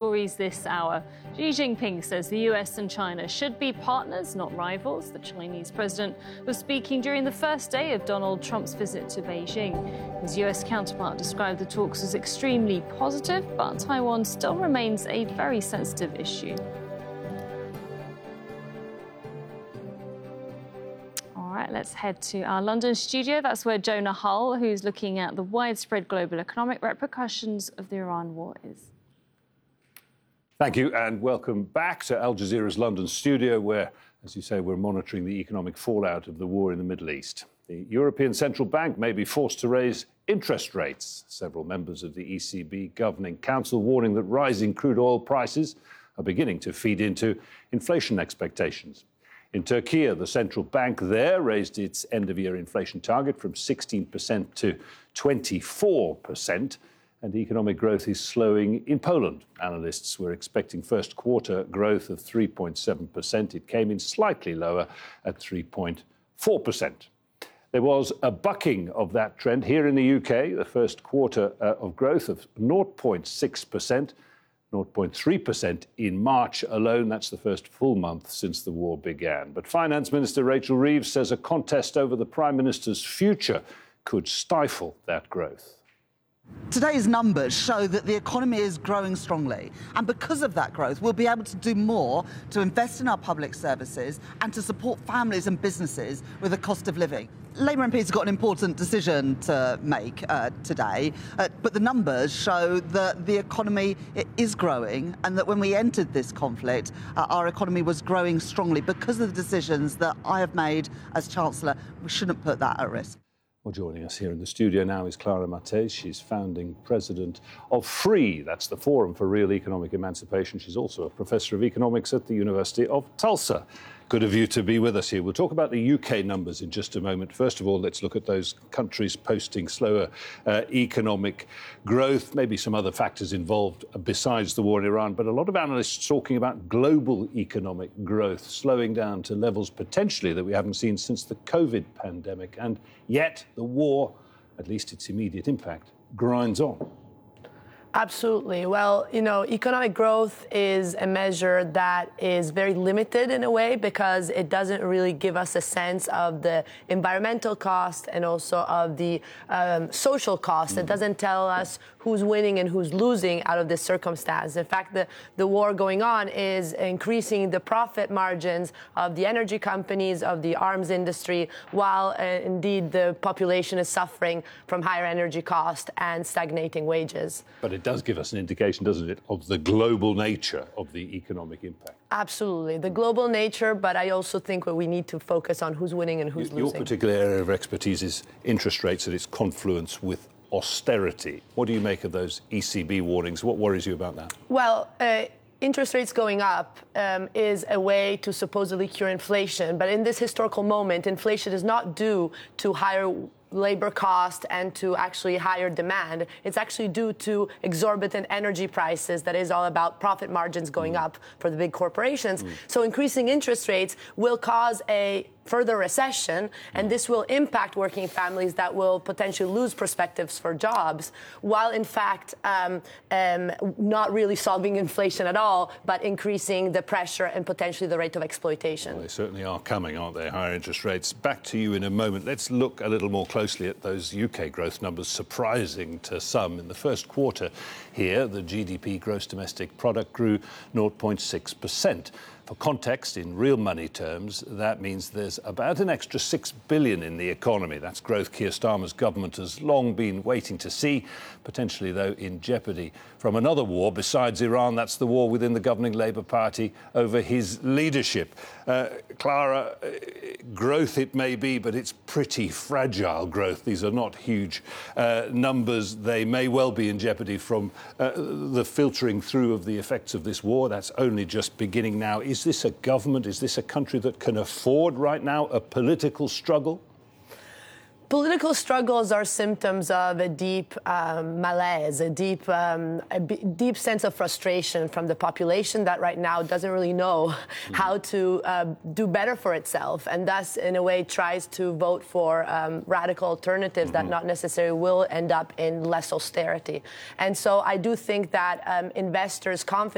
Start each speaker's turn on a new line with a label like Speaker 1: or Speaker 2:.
Speaker 1: stories this hour. Xi Jinping says the US and China should be partners, not rivals. The Chinese president was speaking during the first day of Donald Trump's visit to Beijing. His US counterpart described the talks as extremely positive, but Taiwan still remains a very sensitive issue. Let's head to our London studio. That's where Jonah Hull, who's looking at the widespread global economic repercussions of the Iran war, is.
Speaker 2: Thank you, and welcome back to Al Jazeera's London studio, where, as you say, we're monitoring the economic fallout of the war in the Middle East. The European Central Bank may be forced to raise interest rates. Several members of the ECB Governing Council warning that rising crude oil prices are beginning to feed into inflation expectations. In Turkey, the central bank there raised its end-of-year inflation target from 16% to 24%, and economic growth is slowing in Poland. Analysts were expecting first-quarter growth of 3.7%. It came in slightly lower at 3.4%. There was a bucking of that trend here in the UK, the first quarter of growth of 0.6%. 0.3% in March alone. That's the first full month since the war began. But Finance Minister Rachel Reeves says a contest over the Prime Minister's future could stifle that growth.
Speaker 3: Today's numbers show that the economy is growing strongly, and because of that growth, we'll be able to do more to invest in our public services and to support families and businesses with the cost of living. Labour MPs have got an important decision to make today, but the numbers show that the economy is growing and that when we entered this conflict, our economy was growing strongly. Because of the decisions that I have made as Chancellor, we shouldn't put that at risk.
Speaker 2: Well, joining us here in the studio now is Clara Matthys. She's founding president of FREE. That's the Forum for Real Economic Emancipation. She's also a professor of economics at the University of Tulsa. Good of you to be with us here. We'll talk about the UK numbers in just a moment. First of all, let's look at those countries posting slower economic growth, maybe some other factors involved besides the war in Iran. But a lot of analysts talking about global economic growth slowing down to levels potentially that we haven't seen since the COVID pandemic. And yet the war, at least its immediate impact, grinds on.
Speaker 4: Absolutely. Well, economic growth is a measure that is very limited in a way because it doesn't really give us a sense of the environmental cost and also of the social cost. It doesn't tell us who's winning and who's losing out of this circumstance. In fact, the war going on is increasing the profit margins of the energy companies, of the arms industry, while indeed the population is suffering from higher energy cost and stagnating wages.
Speaker 2: But it does give us an indication, doesn't it, of the global nature of the economic impact.
Speaker 4: Absolutely. The global nature, but I also think we need to focus on who's winning and who's losing.
Speaker 2: Your particular area of expertise is interest rates and its confluence with austerity. What do you make of those ECB warnings? What worries you about that?
Speaker 4: Well, interest rates going up is a way to supposedly cure inflation. But in this historical moment, inflation is not due to higher labor cost and to actually higher demand. It's actually due to exorbitant energy prices that is all about profit margins going up for the big corporations. So increasing interest rates will cause a further recession, and this will impact working families that will potentially lose perspectives for jobs, while in fact not really solving inflation at all, but increasing the pressure and potentially the rate of exploitation.
Speaker 2: Well, they certainly are coming, aren't they, higher interest rates? Back to you in a moment. Let's look a little more closely at those UK growth numbers, surprising to some. In the first quarter here, the GDP, gross domestic product, grew 0.6%. For context, in real money terms, that means there's about an extra $6 billion in the economy. That's growth Keir Starmer's government has long been waiting to see, potentially, though, in jeopardy from another war besides Iran. That's the war within the governing Labour Party over his leadership. Clara, growth it may be, but it's pretty fragile growth. These are not huge numbers. They may well be in jeopardy from the filtering through of the effects of this war. That's only just beginning now. Is this a government, is this a country that can afford right now a political struggle?
Speaker 4: Political struggles are symptoms of a deep malaise, a deep sense of frustration from the population that right now doesn't really know how to do better for itself, and thus, in a way, tries to vote for radical alternatives that not necessarily will end up in less austerity. And so I do think that investors' confidence